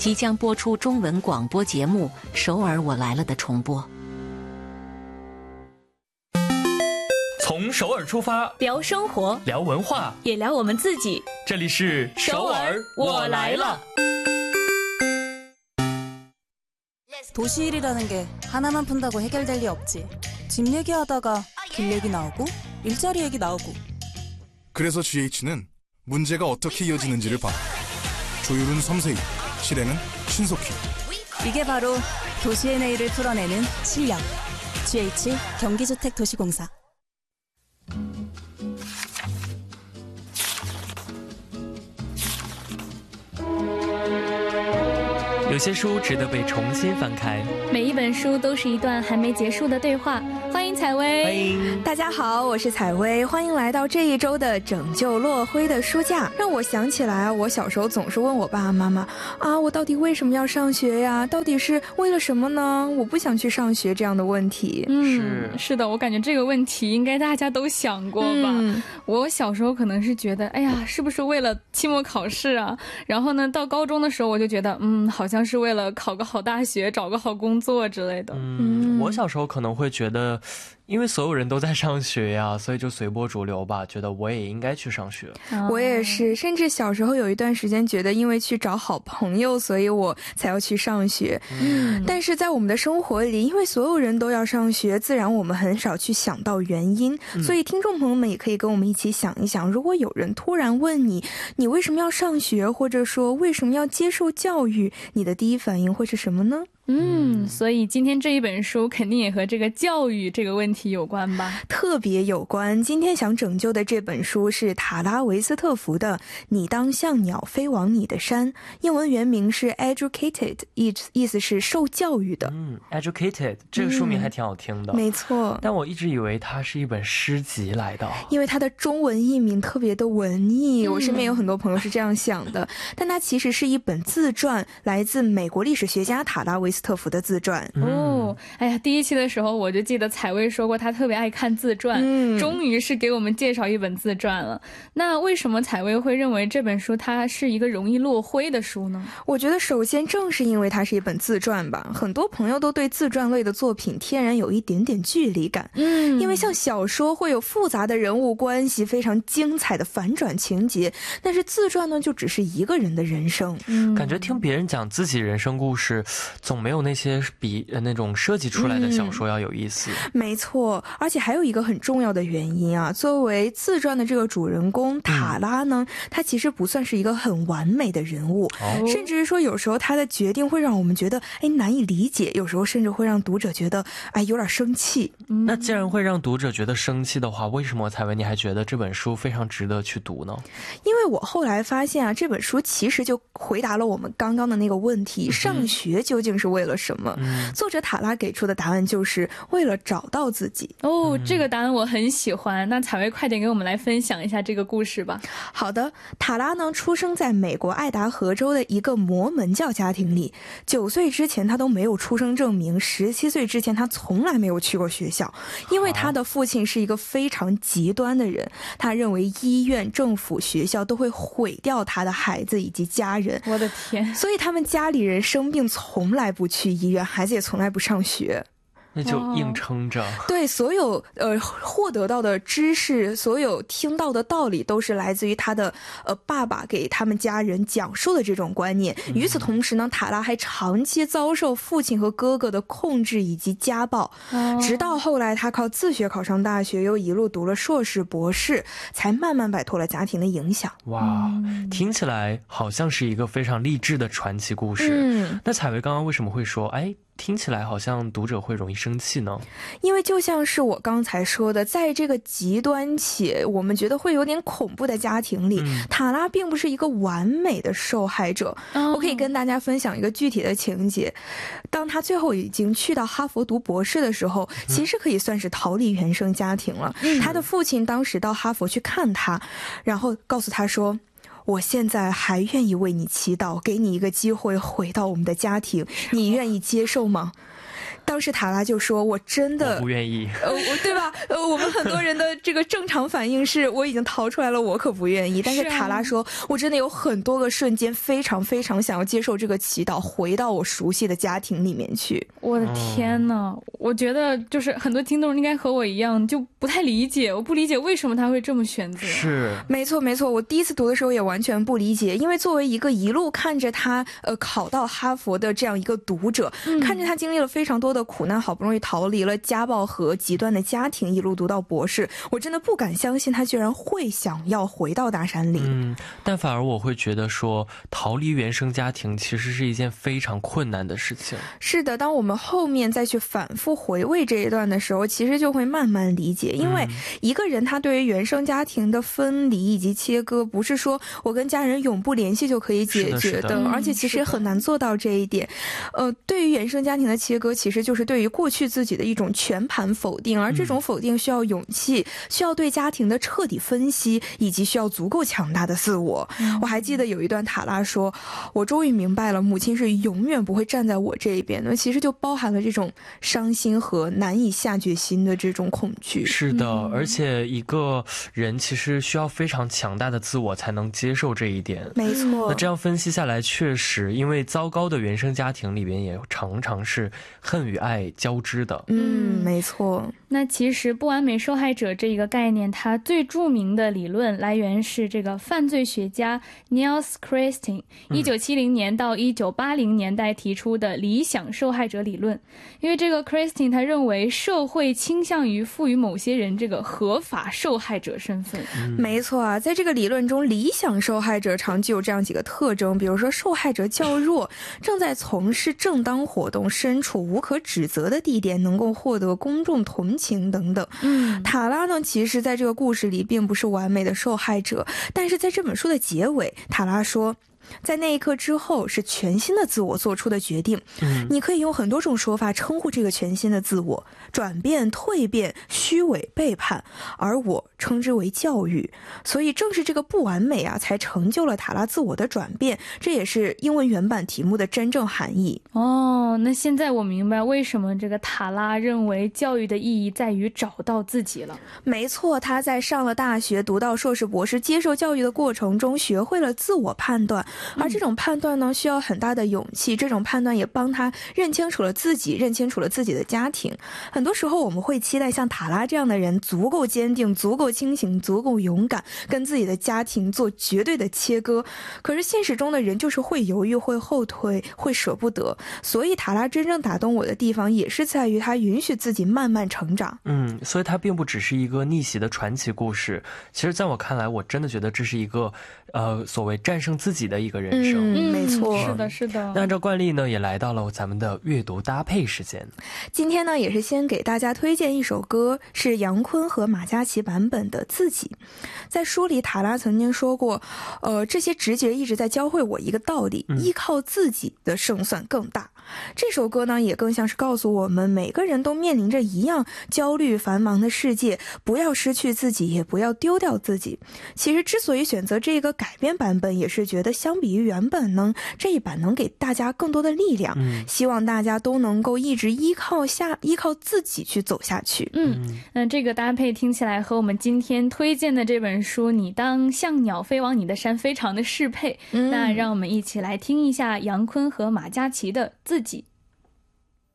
即将播出中文广播节目《首尔我来了》的重播。 从首尔出发， 聊生活， 聊文化， 也聊我们自己。 这里是首尔我来了。 도시일이라는 게 하나만 푼다고 해결될 리 없지. 집 얘기하다가 길 얘기 나오고 일자리 얘기 나오고. 그래서 GH는 문제가 어떻게 이어지는지를 봐. 조율은 섬세히, 실행은 신속히. 이게 바로 도시의 내일을 풀어내는 실력. GH 경기주택도시공사. 有些书值得被重新翻开， 每一本书都是一段还没结束的对话。欢迎采薇， 欢迎大家好，我是采薇，欢迎来到这一周的拯救落灰的书架。让我想起来，我小时候总是问我爸爸妈妈啊，我到底为什么要上学呀？到底是为了什么呢？我不想去上学这样的问题。 是的，我感觉这个问题应该大家都想过吧。我小时候可能是觉得，哎呀，是不是为了期末考试啊？然后呢，到高中的时候我就觉得，好像是为了考个好大学，找个好工作之类的。 我小时候可能会觉得，因为所有人都在上学呀，所以就随波逐流吧，觉得我也应该去上学。 我也是，甚至小时候有一段时间觉得，因为去找好朋友，所以我才要去上学。但是在我们的生活里，因为所有人都要上学，自然我们很少去想到原因。所以听众朋友们也可以跟我们一起想一想，如果有人突然问你，你为什么要上学，或者说为什么要接受教育，你的第一反应会是什么呢？ 所以今天这一本书肯定也和这个教育这个问题有关吧？特别有关。今天想拯救的这本书是塔拉维斯特福的《你当像鸟飞往你的山》，英文原名是 Educated， 意思是受教育的。 Educated 这个书名还挺好听的。 没错， 但我一直以为它是一本诗集来的， 因为它的中文译名特别的文艺。我身边有很多朋友是这样想的，但它其实是一本自传，来自美国历史学家塔拉维斯特福的自传。哎呀，第一期的时候我就记得采薇说过她特别爱看自传，终于是给我们介绍一本自传了。那为什么采薇会认为这本书它是一个容易落灰的书呢？我觉得首先正是因为它是一本自传吧，很多朋友都对自传类的作品天然有一点点距离感。因为像小说会有复杂的人物关系，非常精彩的反转情节，但是自传呢就只是一个人的人生。 感觉听别人讲自己人生故事总没有那些比那种设计出来的小说要有意思。 没错，而且还有一个很重要的原因啊，作为自传的这个主人公塔拉呢，他其实不算是一个很完美的人物，甚至是说有时候他的决定会让我们觉得难以理解，有时候甚至会让读者觉得有点生气。 那既然会让读者觉得生气的话，为什么采薇你还觉得这本书非常值得去读呢？ 因为我后来发现啊，这本书其实就回答了我们刚刚的那个问题，上学究竟是为了什么？作者塔拉给出的答案就是为了找到自己。 这个答案我很喜欢。那采薇快点给我们来分享一下这个故事吧。 好的，塔拉呢出生在美国爱达荷州的一个摩门教家庭里，9岁之前他都没有出生证明，17岁之前他从来没有去过学校，因为他的父亲是一个非常极端的人，他认为医院、政府、学校都会毁掉他的孩子以及家人。 我的天！ 所以他们家里人生病从来不去医院，孩子也从来不上学。 那就硬撑着。 对，所有获得到的知识，所有听到的道理，都是来自于他的爸爸给他们家人讲述的这种观念。与此同时呢，塔拉还长期遭受父亲和哥哥的控制以及家暴，直到后来他靠自学考上大学，又一路读了硕士、博士，才慢慢摆脱了家庭的影响。 哇，听起来好像是一个非常励志的传奇故事。那采薇刚刚为什么会说听起来好像读者会容易生气呢？ 因为就像是我刚才说的，在这个极端且我们觉得会有点恐怖的家庭里，塔拉并不是一个完美的受害者。我可以跟大家分享一个具体的情节。当他最后已经去到哈佛读博士的时候，其实可以算是逃离原生家庭了。他的父亲当时到哈佛去看他，然后告诉他说，我现在还愿意为你祈祷，给你一个机会回到我们的家庭，你愿意接受吗？ 当时塔拉就说我真的不愿意， 对吧？我们很多人的这个正常反应是我已经逃出来了，我可不愿意。但是塔拉说我真的有很多个瞬间非常非常想要接受这个祈祷，回到我熟悉的家庭里面去。 我的天哪，我觉得就是很多听众应该和我一样，就不太理解，我不理解为什么他会这么选择。 是， 没错没错，我第一次读的时候也完全不理解，因为作为一个一路看着他考到哈佛的这样一个读者，看着他经历了非常多的苦难，好不容易逃离了家暴和极端的家庭，一路读到博士，我真的不敢相信他居然会想要回到大山里。 但反而我会觉得说逃离原生家庭其实是一件非常困难的事情。 是的，当我们后面再去反复回味这一段的时候，其实就会慢慢理解，因为一个人他对于原生家庭的分离以及切割，不是说我跟家人永不联系就可以解决的，而且其实很难做到这一点。对于原生家庭的切割，其实就是对于过去自己的一种全盘否定，而这种否定需要勇气，需要对家庭的彻底分析，以及需要足够强大的自我。我还记得有一段塔拉说，我终于明白了母亲是永远不会站在我这一边的，其实就包含了这种伤心和难以下决心的这种恐惧。 是的，而且一个人其实需要非常强大的自我才能接受这一点。 没错。 那这样分析下来，确实因为糟糕的原生家庭里边也常常是恨与爱交织的。 没错。 那其实不完美受害者这一个概念，它最著名的理论来源是这个犯罪学家 Niels Christie 1970年到1980年代提出的理想受害者理论。因为这个 Christie 他认为社会倾向于赋予某些人这个合法受害者身份。 没错啊，在这个理论中，理想受害者常具有这样几个特征，比如说受害者较弱，正在从事正当活动，身处无可指责的地点，能够获得公众同情等等。塔拉呢，其实在这个故事里并不是完美的受害者，但是在这本书的结尾，塔拉说在那一刻之后是全新的自我做出的决定。你可以用很多种说法称呼这个全新的自我，转变、蜕变、虚伪、背叛，而我称之为教育。所以正是这个不完美啊，才成就了塔拉自我的转变，这也是英文原版题目的真正含义。 那现在我明白为什么这个塔拉认为教育的意义在于找到自己了。 没错，他在上了大学，读到硕士博士，接受教育的过程中学会了自我判断，而这种判断呢，需要很大的勇气，这种判断也帮他认清楚了自己，认清楚了自己的家庭。很多时候我们会期待像塔拉这样的人足够坚定，足够清醒，足够勇敢，跟自己的家庭做绝对的切割，可是现实中的人就是会犹豫，会后退，会舍不得。所以塔拉真正打动我的地方也是在于他允许自己慢慢成长。 所以他并不只是一个逆袭的传奇故事，其实在我看来，我真的觉得这是一个所谓战胜自己的一个人生。 没错， 是的是的。 那按照惯例呢，也来到了咱们的阅读搭配时间。 今天呢，也是先给大家推荐一首歌，是杨坤和马嘉祺版本的《自己》。在书里，塔拉曾经说过，这些直觉一直在教会我一个道理，依靠自己的胜算更大。这首歌呢，也更像是告诉我们，每个人都面临着一样焦虑繁忙的世界，不要失去自己，也不要丢掉自己。其实之所以选择这个改编版本，也是觉得相比于原本呢，这一版能给大家更多的力量，希望大家都能够一直依靠自己去走下去。 那这个搭配听起来和我们今天推荐的这本书《你当像鸟飞往你的山》非常的适配。那让我们一起来听一下杨坤和马嘉祺的《自己》。